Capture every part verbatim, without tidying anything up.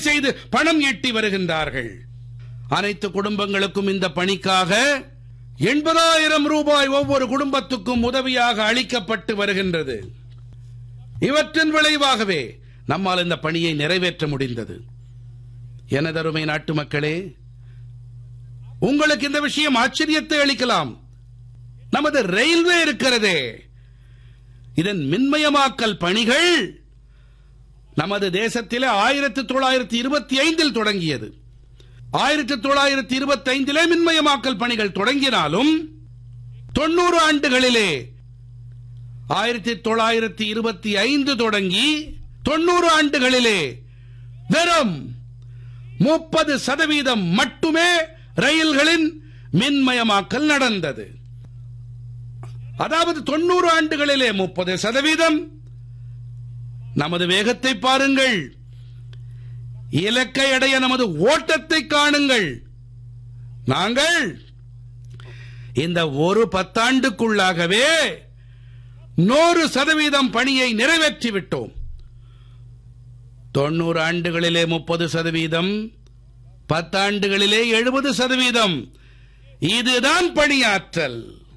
செய்து பணம் ஈட்டி வருகின்றார்கள். அனைத்து குடும்பங்களுக்கும் இந்த பணிக்காக எண்பதாயிரம் ரூபாய் ஒவ்வொரு குடும்பத்துக்கும் உதவியாக அளிக்கப்பட்டு வருகின்றது. இவற்றின் விளைவாகவே நம்மால் இந்த பணியை நிறைவேற்ற முடிந்தது. எனதருமை நாட்டு மக்களே, உங்களுக்கு இந்த விஷயம் ஆச்சரியத்தை அளிக்கலாம். நமது ரயில்வே இருக்கிறதே, இதன் மின்மயமாக்கல் பணிகள் நமது தேசத்திலே ஆயிரத்தி தொள்ளாயிரத்தி இருபத்தி ஐந்தில் தொடங்கியது. ஆயிரத்தி தொள்ளாயிரத்தி இருபத்தி ஐந்திலே மின்மயமாக்கல் பணிகள் தொடங்கினாலும் தொண்ணூறு ஆண்டுகளிலே ஆயிரத்தி தொள்ளாயிரத்தி இருபத்தி ஐந்து தொடங்கி தொண்ணூறு ஆண்டுகளிலே வெறும் முப்பது சதவீதம் மட்டுமே ரயில்களின் மின்மயமாக்கல் நடந்தது. அதாவது தொண்ணூறு ஆண்டுகளிலே முப்பது சதவீதம். நமது வேகத்தை பாருங்கள், இலக்கை அடைய நமது ஓட்டத்தை காணுங்கள். நாங்கள் இந்த ஒரு பத்தாண்டுக்குள்ளாகவே நூறு சதவீதம் பணியை நிறைவேற்றிவிட்டோம். தொண்ணூறு ஆண்டுகளிலே முப்பது சதவீதம், பத்தாண்டுகளிலே எழுபது சதவீதம். இதுதான் பணியாற்றல்.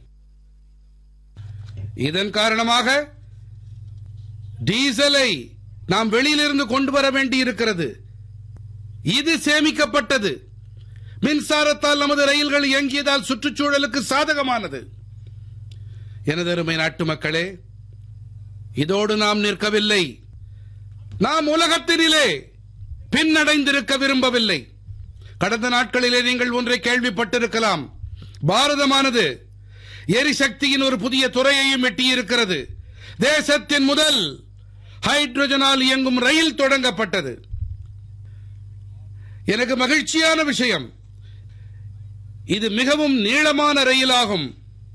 இதன் காரணமாக டீசலை நாம் வெளியிலிருந்து கொண்டு வர வேண்டி இருக்கிறது. இது சேமிக்கப்பட்டது. மின்சாரத்தால் நமது ரயில்கள் இயங்கியதால் சுற்றுச்சூழலுக்கு சாதகமானது. எனதருமை நாட்டு மக்களே, இதோடு நாம் நிற்கவில்லை. நாம் உலகத்தினிலே பின்னடைந்திருக்க விரும்பவில்லை. கடந்த நாட்களிலே நீங்கள் ஒன்றை கேள்விப்பட்டிருக்கலாம். பாரதமானது எரிசக்தியின் ஒரு புதிய துறையையும் எட்டியிருக்கிறது. தேசத்தின் முதல் ஹைட்ரஜனால் இயங்கும் ரயில் தொடங்கப்பட்டது. எனக்கு மகிழ்ச்சியான விஷயம், இது மிகவும் நீளமான ரயிலாகும்.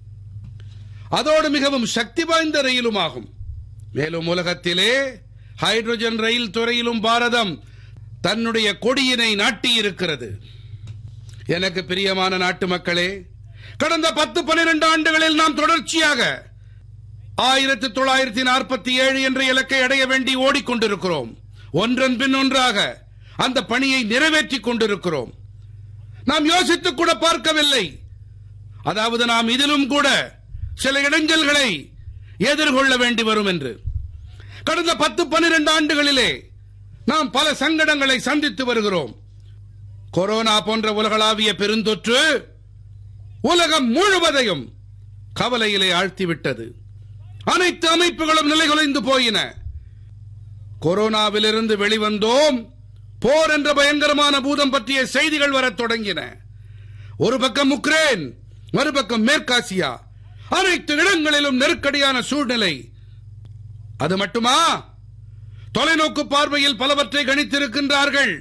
அதோடு மிகவும் சக்தி வாய்ந்த ரயிலுமாகும். மேலும் உலகத்திலே ஹைட்ரஜன் ரயில் துறையிலும் பாரதம் தன்னுடைய கொடியினை நாட்டியிருக்கிறது. எனக்கு பிரியமான நாட்டு மக்களே, கடந்த பத்து பனிரெண்டு ஆண்டுகளில் நாம் தொடர்ச்சியாக ஆயிரத்தி தொள்ளாயிரத்தி நாற்பத்தி ஏழு என்ற இலக்கை அடைய வேண்டி ஓடிக்கொண்டிருக்கிறோம். ஒன்றன் பின் ஒன்றாக அந்த பணியை நிறைவேற்றிக் கொண்டிருக்கிறோம். நாம் யோசித்துக் கூட பார்க்கவில்லை. அதாவது நாம் இதிலும் கூட சில இடைஞ்சல்களை எதிர்கொள்ள வேண்டி வரும் என்று. கடந்த பத்து பனிரெண்டு ஆண்டுகளிலே நாம் பல சங்கடங்களை சந்தித்து வருகிறோம். கொரோனா போன்ற உலகளாவிய பெருந்தொற்று உலகம் முழுவதையும் கவலையிலே ஆழ்த்திவிட்டது. அனைத்து அமைப்புகளும் நிலைகுலைந்து போயின. கொரோனாவிலிருந்து வெளிவந்தோம், போர் என்ற பயங்கரமான பூதம் பற்றிய செய்திகள் வரத் தொடங்கின. ஒரு பக்கம் உக்ரைன், மறுபக்கம் மேற்காசியா, அனைத்து இடங்களிலும் நெருக்கடியான சூழ்நிலை. அது மட்டுமா, தொலைநோக்கு பார்வையில் பலவற்றை கணித்திருக்கின்றார்கள்.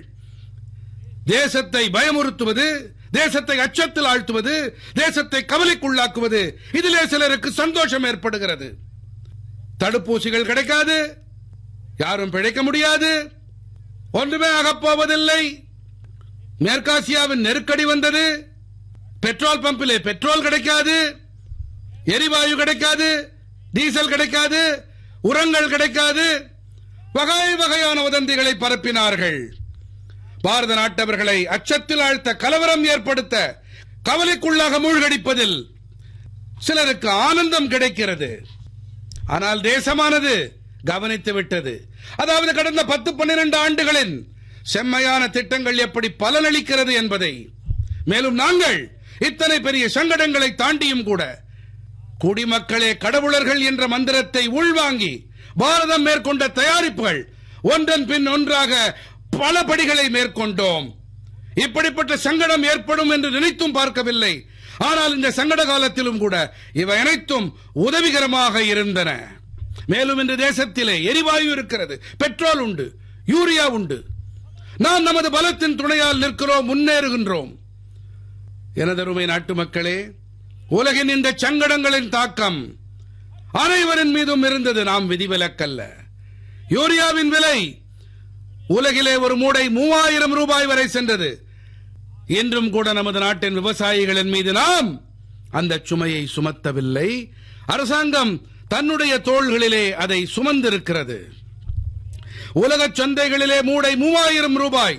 தேசத்தை பயமுறுத்துவது, தேசத்தை அச்சத்தில் ஆழ்த்துவது, தேசத்தை கவலைக்குள்ளாக்குவது, இதிலே சிலருக்கு சந்தோஷம் ஏற்படுகிறது. தடுப்பூசிகள் கிடைக்காது, யாரும் பிழைக்க முடியாது, ஒன்றுமே ஆகப்போவதில்லை. மேற்காசியாவின் நெருக்கடி வந்தது, பெட்ரோல் பம்பிலே பெட்ரோல் கிடைக்காது, எரிவாயு கிடைக்காது, டீசல் கிடைக்காது, உரங்கள் கிடைக்காது, வகை வகையான வதந்திகளை பரப்பினார்கள். பாரத நாட்டவர்களை அச்சத்தில் ஆழ்த்த, கலவரம் ஏற்படுத்த, கவலைக்குள்ளாக மூழ்கடிப்பதில் சிலருக்கு ஆனந்தம் கிடைக்கிறது. ஆனால் தேசமானது கவனித்து விட்டது. அதாவது கடந்த பத்து பன்னிரண்டு ஆண்டுகளின் செம்மையான திட்டங்கள் எப்படி பலனளிக்கிறது என்பதை. மேலும் நாங்கள் இத்தனை பெரிய சங்கடங்களை தாண்டியும் கூட குடிமக்களே கடவுளர்கள் என்ற மந்திரத்தை உள்வாங்கி பாரதம் மேற்கொண்ட தயாரிப்புகள் ஒன்றன் பின் ஒன்றாக பல படிகளை மேற்கொண்டோம். இப்படிப்பட்ட சங்கடம் ஏற்படும் என்று நினைத்தும் பார்க்கவில்லை. ஆனால் இந்த சங்கட காலத்திலும் கூட இவை அனைத்தும் உதவிகரமாக இருந்தன. மேலும் இந்த தேசத்திலே எரிவாயு இருக்கிறது, பெட்ரோல் உண்டு, யூரியா உண்டு. நாம் நமது பலத்தின் துணையால் நிற்கிறோம், முன்னேறுகின்றோம். எனதருமை நாட்டு மக்களே, உலகின் இந்த சங்கடங்களின் தாக்கம் அனைவரின் மீதும் இருந்தது. நாம் விதிவிலக்கல்ல. யூரியாவின் விலை உலகிலே ஒரு மூடை மூவாயிரம் ரூபாய் வரை சென்றது. இன்றும் கூட நமது நாட்டின் விவசாயிகளின் மீது நாம் அந்த சுமையை சுமத்தவில்லை. அரசாங்கம் தன்னுடைய தோள்களிலே அதை சுமந்திருக்கிறது. உலக சந்தைகளிலே மூடை மூவாயிரம் ரூபாய்.